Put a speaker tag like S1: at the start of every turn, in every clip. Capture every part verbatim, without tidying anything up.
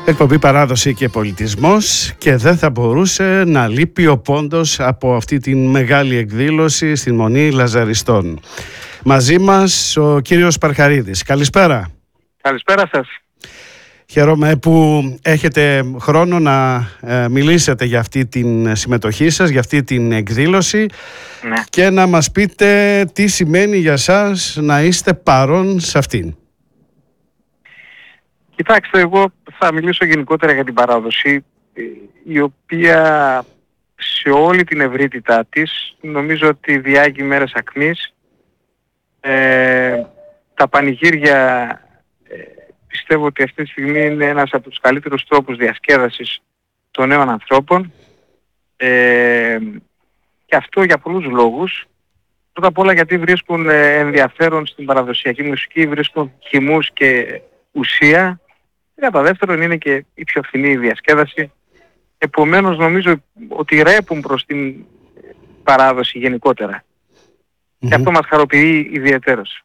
S1: Εκπομπή Παράδοση και Πολιτισμός, και δεν θα μπορούσε να λείπει ο πόντος από αυτή τη μεγάλη εκδήλωση στην Μονή Λαζαριστών. Μαζί μας ο κύριος Παρχαρίδης. Καλησπέρα.
S2: Καλησπέρα σας.
S1: Χαίρομαι που έχετε χρόνο να ε, μιλήσετε για αυτή την συμμετοχή σας, για αυτή την εκδήλωση,
S2: ναι.
S1: και να μας πείτε τι σημαίνει για σας να είστε παρόν σε αυτήν.
S2: Κοιτάξτε, εγώ θα μιλήσω γενικότερα για την παράδοση, η οποία σε όλη την ευρύτητά της νομίζω ότι διάγει μέρες ακμής. Ε, τα πανηγύρια ε, πιστεύω ότι αυτή τη στιγμή είναι ένας από τους καλύτερους τρόπους διασκέδασης των νέων ανθρώπων, ε, και αυτό για πολλούς λόγους. Πρώτα απ' όλα γιατί βρίσκουν ενδιαφέρον στην παραδοσιακή μουσική, βρίσκουν χυμούς και ουσία. Κατά δεύτερον είναι και η πιο φθηνή διασκέδαση. Επομένως νομίζω ότι ρέπουν προς την παράδοση γενικότερα. Mm-hmm. Και αυτό μας χαροποιεί ιδιαιτέρως.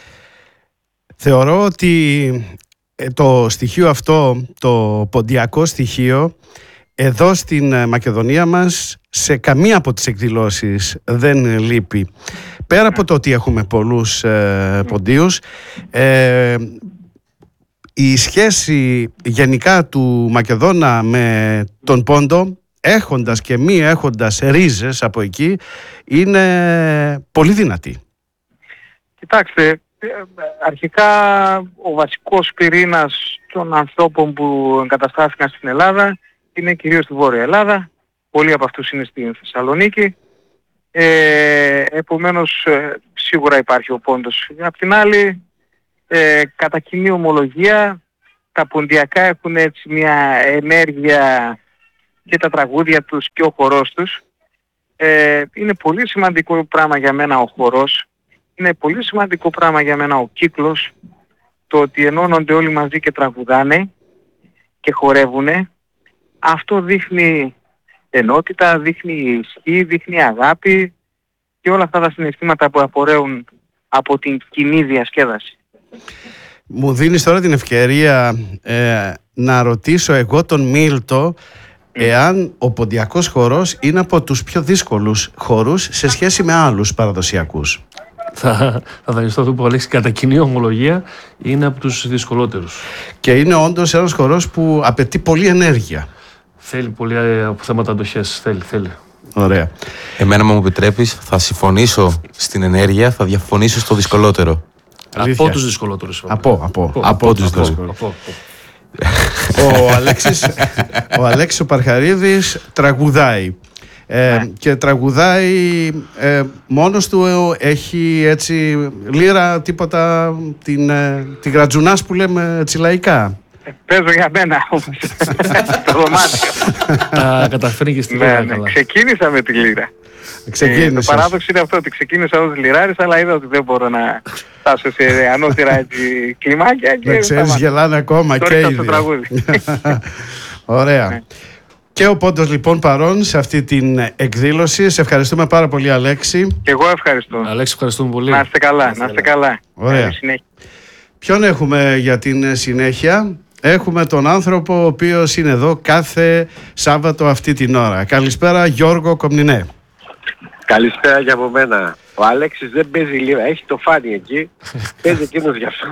S1: Θεωρώ ότι το στοιχείο αυτό, το ποντιακό στοιχείο, εδώ στην Μακεδονία μας σε καμία από τις εκδηλώσεις δεν λείπει. Πέρα από το ότι έχουμε πολλούς ε, ποντίους, ε, η σχέση γενικά του Μακεδόνα με τον Πόντο, έχοντας και μη έχοντας ρίζες από εκεί, είναι πολύ δυνατή.
S2: Κοιτάξτε, αρχικά ο βασικός πυρήνας των ανθρώπων που εγκαταστάθηκαν στην Ελλάδα είναι κυρίως στη Βόρεια Ελλάδα. Πολλοί από αυτούς είναι στην Θεσσαλονίκη. Ε, επομένως σίγουρα υπάρχει ο Πόντος. Απ' την άλλη, Ε, κατά κοινή ομολογία, τα ποντιακά έχουν έτσι μια ενέργεια, και τα τραγούδια τους και ο χορός τους. Ε, είναι πολύ σημαντικό πράγμα για μένα ο χορός. Είναι πολύ σημαντικό πράγμα για μένα ο κύκλος. Το ότι ενώνονται όλοι μαζί και τραγουδάνε και χορεύουνε. Αυτό δείχνει ενότητα, δείχνει ισχύ, δείχνει αγάπη και όλα αυτά τα συναισθήματα που απορρέουν από την κοινή διασκέδαση.
S1: Μου δίνεις τώρα την ευκαιρία ε, να ρωτήσω εγώ τον Μίλτο εάν ο ποντιακός χορός είναι από τους πιο δύσκολους χορούς σε σχέση με άλλους παραδοσιακούς.
S3: Θα, θα δανειστώ αυτό που Αλέξη, κατά κοινή ομολογία είναι από τους δυσκολότερους.
S1: Και είναι όντως ένας χορός που απαιτεί πολλή ενέργεια.
S3: Θέλει πολύ από θέματα αντοχές, θέλει, θέλει.
S1: Ωραία.
S4: Εμένα, μου επιτρέπεις, θα συμφωνήσω στην ενέργεια, θα διαφωνήσω στο δυσκολότερο.
S1: Αλήθεια.
S3: Από τους δυσκολότερους.
S1: Από, από, από,
S4: από,
S1: από τους
S4: από,
S1: δυσκολότερους. Από, από. Ο Αλέξης, ο Αλέξης ο Παρχαρίδης τραγουδάει. Ε,
S2: ναι.
S1: Και τραγουδάει ε, μόνος του, ε, έχει έτσι λύρα, τίποτα, την, ε, την γρατζουνάς που λέμε έτσι λαϊκά.
S2: Ε, παίζω για μένα όμως, το δωμάτιο.
S3: Τα καταφέρνει και στη λύρα.
S2: Ναι, ναι, ξεκίνησα με τη λύρα. Ε, το παράδοξο είναι αυτό, ότι ξεκίνησα ως λιράρης, αλλά είδα ότι δεν μπορώ να φτάσω σε ανώτερα έτσι κλιμάκια και
S1: δεν ξέρεις, γελάνε ακόμα και ήδη.
S2: Το τραγούδι.
S1: Ωραία.
S2: Ναι.
S1: Και ο Πόντος λοιπόν παρόν σε αυτή την εκδήλωση. Σε ευχαριστούμε πάρα πολύ, Αλέξη.
S2: Και εγώ ευχαριστώ.
S3: Αλέξη, ευχαριστούμε πολύ.
S2: Να είστε καλά, να είστε καλά.
S1: Ωραία. Ποιον έχουμε για την συνέχεια? Έχουμε τον άνθρωπο ο οποίος είναι εδώ κάθε Σάββατο αυτή την ώρα. Καλησπέρα, Γιώργο Κομνηνέ.
S5: Καλησπέρα και από μένα. Ο Αλέξης δεν παίζει λίρα, έχει το φάνη εκεί. Παίζει εκείνος γι' αυτό.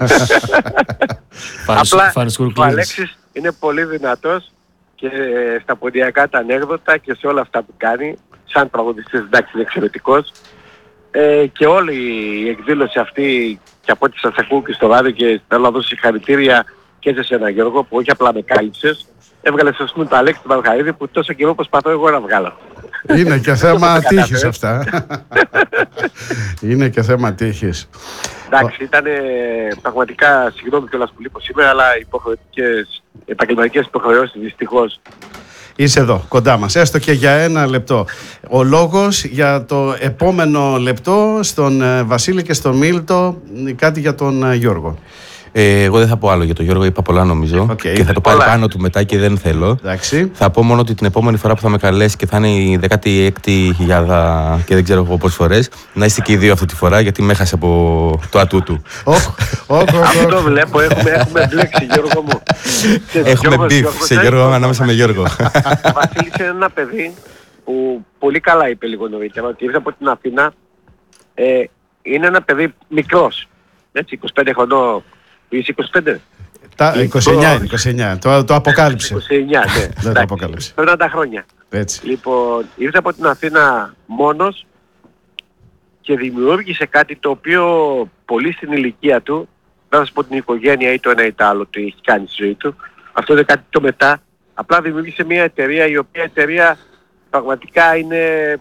S5: Απλά ο Αλέξης είναι πολύ δυνατός και στα ποντιακά τα ανέκδοτα και σε όλα αυτά που κάνει. Σαν τραγουδιστής, εντάξει, είναι εξαιρετικός. Ε, και όλη η εκδήλωση αυτή, και από ό,τι σας ακούω και στο ράδιο, και θέλω να δώσω συγχαρητήρια και σε ένα Γιώργο που όχι απλά με κάλυψες. Έβγαλες ας πούμε το Αλέξη του Παρχαρίδη που τόσο καιρό προσπαθώ εγώ να βγάλω.
S1: Είναι και θέμα τύχης αυτά. Είναι και θέμα τύχης.
S5: Εντάξει, ήταν πραγματικά, συγγνώμη κιόλας που λείπω σήμερα, αλλά υποχρεωτικές, επαγγελματικές υποχρεώσεις δυστυχώς.
S1: Είσαι εδώ, κοντά μας, έστω και για ένα λεπτό. Ο λόγος για το επόμενο λεπτό στον Βασίλη και στον Μίλτο, κάτι για τον Γιώργο.
S4: Ε, εγώ δεν θα πω άλλο για τον Γιώργο, είπα πολλά νομίζω.
S1: Okay,
S4: και θα το πάρει πάνω του μετά και δεν θέλω.
S1: Εντάξει.
S4: Θα πω μόνο ότι την επόμενη φορά που θα με καλέσει και θα είναι η δεκάτη έκτη χιλιάδα και δεν ξέρω εγώ πόσες φορές, να είστε και οι δύο αυτή τη φορά γιατί με έχασε από το ατού του.
S5: Αυτό βλέπω, έχουμε μπλέξει, Γιώργο μου.
S4: Έχουμε μπιφ σε Γιώργο ανάμεσα με Γιώργο.
S5: Ο Βασίλης είναι ένα παιδί που πολύ καλά είπε λίγο νωρίτερα ότι ήρθε από την Αθήνα. Ε, είναι ένα παιδί μικρός, έτσι, είκοσι πέντε χρονών, είσαι είκοσι πέντε.
S1: Τα είκοσι εννιά, είκοσι εννιά. Το, το αποκάλυψε.
S5: είκοσι εννιά, ναι.
S1: Δεν το αποκάλυψε.
S5: πενήντα χρόνια.
S1: Έτσι.
S5: Λοιπόν, ήρθε από την Αθήνα μόνος και δημιούργησε κάτι το οποίο πολύ στην ηλικία του, δεν θα σας πω την οικογένεια ή το ένα ή το άλλο, το έχει κάνει στη ζωή του. Αυτό είναι κάτι το μετά. Απλά δημιούργησε μια εταιρεία η οποία εταιρεία πραγματικά είναι,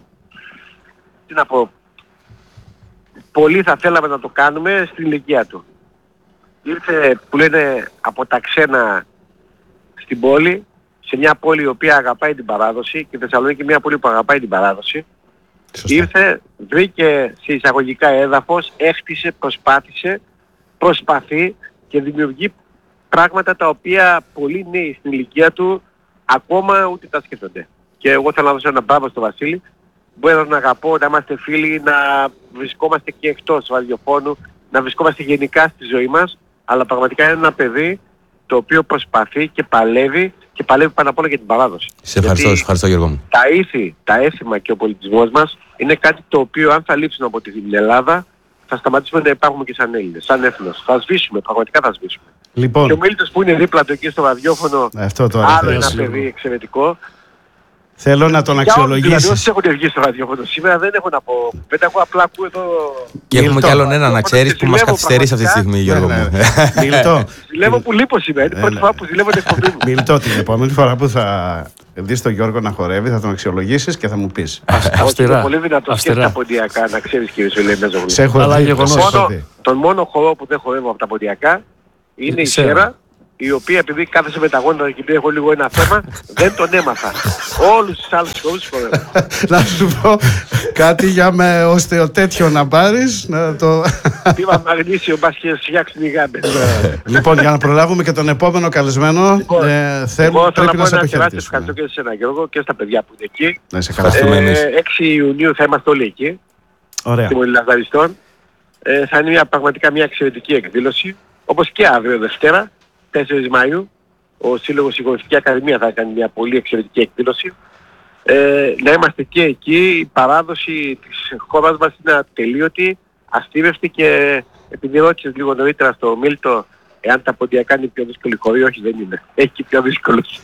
S5: τι να πω, πολύ θα θέλαμε να το κάνουμε στην ηλικία του. Ήρθε που λένε από τα ξένα στην πόλη, σε μια πόλη η οποία αγαπάει την παράδοση και η Θεσσαλονίκη μια πόλη που αγαπάει την παράδοση. Σωστά. Ήρθε, βρήκε σε εισαγωγικά έδαφος, έχτισε, προσπάθησε, προσπαθεί και δημιουργεί πράγματα τα οποία πολλοί νέοι στην ηλικία του ακόμα ούτε τα σκέφτονται. Και εγώ θέλω να δώσω ένα μπράβο στο Βασίλη. Μπορώ να αγαπώ, να είμαστε φίλοι, να βρισκόμαστε και εκτός ραδιοφώνου, να βρισκόμαστε γενικά στη ζωή μας, αλλά πραγματικά είναι ένα παιδί το οποίο προσπαθεί και παλεύει και παλεύει πάνω απ' όλα για την παράδοση.
S4: Σε ευχαριστώ, σε ευχαριστώ Γιώργο μου.
S5: Τα ήθη, τα έθιμα και ο πολιτισμός μας είναι κάτι το οποίο αν θα λείψουν από την Ελλάδα θα σταματήσουμε να υπάρχουμε και σαν Έλληνες, σαν έθνος. Θα σβήσουμε, πραγματικά θα σβήσουμε.
S1: Λοιπόν.
S5: Και ο Μίλτος που είναι δίπλα του εκεί στο ραδιόφωνο,
S1: αυτό τώρα,
S5: άλλο ένα παιδί εξαιρετικό.
S1: Θέλω να τον αξιολογήσεις.
S5: Δηλαδή όσοι έχουν βγει στο ραδιόφωνο σήμερα δεν έχω να πω. Δεν έχω, απλά ακούω εδώ.
S4: Και έχουμε κι άλλον ένα να ξέρεις που μας καθυστερείς αυτή τη στιγμή, Γιώργο μου.
S1: Μιλτό.
S5: Ζηλεύω που λείπω σήμερα. Είναι η πρώτη φορά που ζηλεύω την εκπομπή μου.
S1: Μιλτό, την επόμενη φορά που θα δεις τον Γιώργο να χορεύει θα τον αξιολογήσεις και θα μου πεις.
S3: Αυστηρά.
S5: Είναι πολύ δυνατός και στα ποντιακά, να ξέρεις κύριε Σουλέμεζογλου.
S1: Σε έχω δει.
S5: Τον μόνο χορό που δεν χορεύω από τα ποντιακά είναι η Σέρα, η οποία επειδή κάθεσε με τα γόνατα και επειδή έχω λίγο ένα θέμα, δεν τον έμαθα. Όλους τους άλλους χορούς χορεύω.
S1: Να σου πω κάτι για με ώστε τέτοιο να πάρεις. Να το...
S5: Πήμα μαγνήσιο, μπας και φτιάξει την γάμπη.
S1: Λοιπόν, για να προλάβουμε και τον επόμενο καλεσμένο, θέλω πρέπει να σε αποχαιρετήσουμε.
S5: Ευχαριστώ και σε ένα Γιώργο και στα παιδιά που είναι εκεί.
S1: Να σε ευχαριστούμε
S5: εμείς. έξι Ιουνίου θα είμαστε όλοι εκεί.
S1: Ωραία.
S5: Στη Μολή Λαζαριστών. Θα είναι μια, πραγματικά μια εξαιρετική εκδήλωση. Όπως και αύριο Δευτέρα. τέσσερις Μαΐου, ο Σύλλογος Συγχωρευτική Ακαδημία θα κάνει μια πολύ εξαιρετική εκδήλωση. Ε, να είμαστε και εκεί, η παράδοση της χώρας μας είναι ατελείωτη, αστήρευτη και επειδή ρώτησες λίγο νωρίτερα στο Μίλτο εάν τα ποντιακά είναι πιο δύσκολη χωρί, όχι δεν είναι. Έχει και πιο δύσκολος.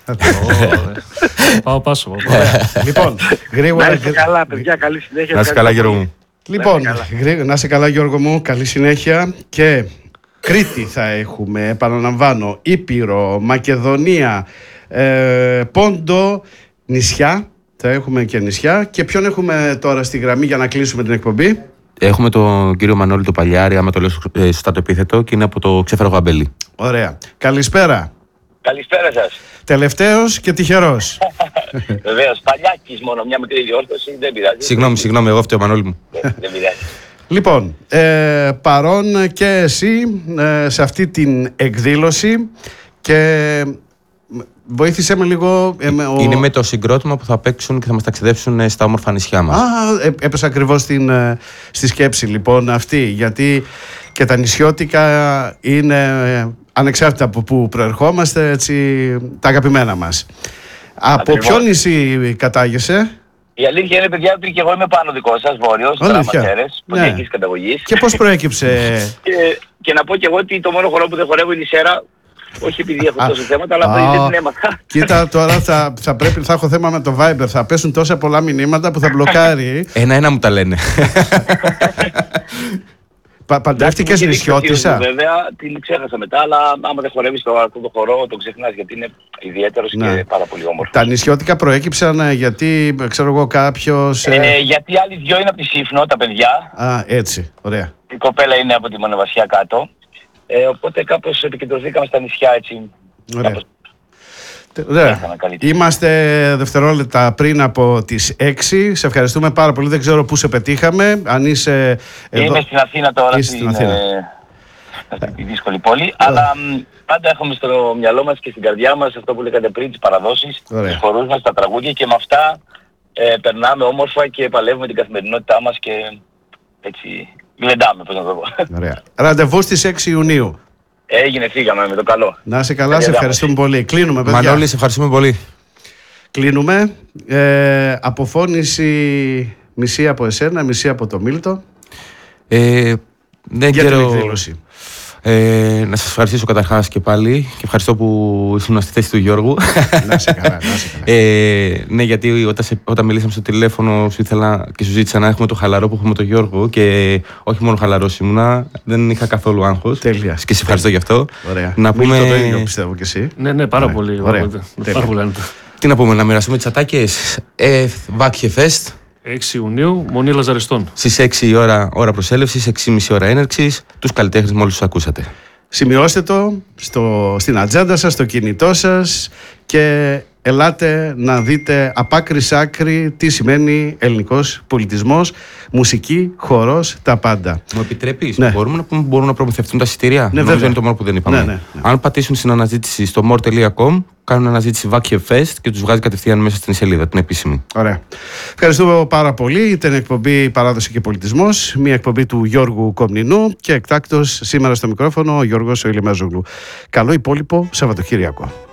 S3: Πάω πάσο.
S1: Λοιπόν, γρήγορα.
S5: Να είστε καλά παιδιά, καλή συνέχεια.
S4: Να είστε καλά Γιώργο μου.
S1: Λοιπόν, να είστε καλά Γιώργο μου, καλή συνέχεια και... Κρήτη θα έχουμε, επαναλαμβάνω, Ήπειρο, Μακεδονία, ε, Πόντο, νησιά, θα έχουμε και νησιά. Και ποιον έχουμε τώρα στη γραμμή για να κλείσουμε την εκπομπή?
S4: Έχουμε τον κύριο Μανώλη το Παλιάρη, άμα το λέω σωστά το επίθετο, και είναι από το Ξέφερο Γαμπέλη.
S1: Ωραία. Καλησπέρα.
S6: Καλησπέρα σας.
S1: Τελευταίος και τυχερός.
S6: Βεβαίως, Παλιάκης μόνο, μια μικρή διόρθωση, δεν πειράζει.
S4: Συγγνώμη, συγγνώμη, εγώ φταίω Μανώλη μου.
S6: Δεν πειράζει.
S1: Λοιπόν, ε, παρόν και εσύ ε, σε αυτή την εκδήλωση και βοήθησέ με λίγο. Ε, με, ο...
S4: Είναι με το συγκρότημα που θα παίξουν και θα μας ταξιδέψουν στα όμορφα νησιά μας.
S1: Α, ε, έπεσα ακριβώς στην, ε, στη σκέψη λοιπόν αυτή, γιατί και τα νησιώτικα είναι ε, ανεξάρτητα από που προερχόμαστε, έτσι, τα αγαπημένα μας. Από ποιο νησί κατάγεσαι?
S6: Η αλήθεια είναι, παιδιά, ότι και εγώ είμαι πάνω δικό σας, Βόρειος, Τράματσέρες, ποντιακής ναι. καταγωγής.
S1: Και πώς προέκυψε?
S6: και, και να πω και εγώ ότι το μόνο χορό που δεν χορεύω είναι η Σέρα, όχι επειδή έχω τόσο θέματα, αλλά επειδή δεν την έμαθα. Κοίτα,
S1: τώρα θα, θα, πρέπει, θα έχω θέμα με το Viber, θα πέσουν τόσα πολλά μηνύματα που θα μπλοκάρει.
S4: Ένα-ένα μου τα λένε.
S1: Παντρεύτηκες νησιώτισσα?
S6: Βέβαια, την ξέχασα μετά, αλλά άμα δεν χορεύεις το, αυτό το χορό, το ξεχνάς γιατί είναι ιδιαίτερος ναι. και πάρα πολύ όμορφος.
S1: Τα νησιώτικα προέκυψαν γιατί, ξέρω εγώ, κάποιος...
S6: Ε, γιατί άλλοι δυο είναι από τη Σύφνο, τα παιδιά.
S1: Α, έτσι, ωραία.
S6: Η κοπέλα είναι από τη Μονεβασιά κάτω. Ε, οπότε κάπως επικεντρωθήκαμε στα νησιά έτσι.
S1: Ωραία. Κάπως... Ωραία. Είμαστε δευτερόλεπτα πριν από τις έξι. Σε ευχαριστούμε πάρα πολύ. Δεν ξέρω πού σε πετύχαμε. Αν είσαι εδώ...
S6: Είμαι στην Αθήνα τώρα.
S1: Στην Αθήνα.
S6: αυτή τη δύσκολη πόλη. Αλλά μ, πάντα έχουμε στο μυαλό μας και στην καρδιά μας αυτό που λέγατε πριν, τις παραδόσεις,
S1: Ωραία.
S6: τους χορούς μας, τα τραγούδια και με αυτά ε, περνάμε όμορφα και παλεύουμε την καθημερινότητά μας και έτσι γλεντάμε, πώς να το πω.
S1: Ωραία. Ραντεβού στις έξι Ιουνίου.
S6: Έγινε, φύγαμε με το καλό.
S1: Να είσαι καλά, σε
S6: Καλή
S1: ευχαριστούμε πολύ. Κλείνουμε, παιδιά.
S4: Μανώλη, σε ευχαριστούμε πολύ.
S1: Κλείνουμε. Ε, αποφώνηση μισή από εσένα, μισή από το Μίλτο.
S4: Ε, δεν
S1: Για την
S4: ξέρω.
S1: εκδήλωση.
S4: Ε, να σας ευχαριστήσω καταρχάς και πάλι και ευχαριστώ που ήσουν στη θέση του Γιώργου.
S1: Να είσαι καλά, να είσαι καλά.
S4: Ε, ναι, γιατί όταν, σε, όταν μιλήσαμε στο τηλέφωνο σου ήθελα και σου ζήτησα να έχουμε το χαλαρό που έχουμε τον Γιώργο και όχι μόνο χαλαρός ήμουνα, δεν είχα καθόλου άγχος.
S1: Τέλεια.
S4: Και σε ευχαριστώ γι' αυτό.
S1: Ωραία.
S4: Να
S1: Μίλτο,
S4: πούμε...
S1: το ίδιο πιστεύω και εσύ.
S3: Ναι, ναι, πάρα
S1: Ωραία.
S3: πολύ.
S1: Ωραία.
S3: Πάρα
S1: Τέλεια.
S3: πολύ άνετα.
S4: Τι να πούμε, να μοιραστούμε τις ατάκες. Ε, Βάκχε Fest.
S3: έξι Ιουνίου, Μονή Λαζαριστών.
S4: Στις έξι η ώρα, ώρα προσέλευσης, έξι και μισή ώρα έναρξης. Τους καλλιτέχνες μόλις τους ακούσατε.
S1: Σημειώστε το στο, στην ατζέντα σας, στο κινητό σας και ελάτε να δείτε απ' άκρη σ' άκρη τι σημαίνει ελληνικός πολιτισμός, μουσική, χορός, τα πάντα.
S4: Μου επιτρέπεις,
S1: Ναι.
S4: μπορούμε να πούμε μπορούν να προμηθευτούν τα εισιτήρια.
S1: Ναι,
S4: Νομίζω
S1: βέβαια.
S4: είναι το μόνο που δεν είπαμε.
S1: Ναι, ναι, ναι.
S4: Αν πατήσουν στην αναζήτηση στο more τελεία com, κάνουν αναζήτηση Βάκχε Fest και τους βγάζει κατευθείαν μέσα στην σελίδα, την επίσημη.
S1: Ωραία. Ευχαριστούμε πάρα πολύ. Ήταν εκπομπή Παράδοση και Πολιτισμός, μια εκπομπή του Γιώργου Κομνηνού και εκτάκτος σήμερα στο μικρόφωνο ο Γιώργος ο Ηλιμάζογλου. Καλό υπόλοιπο Σαββατοκύριακο.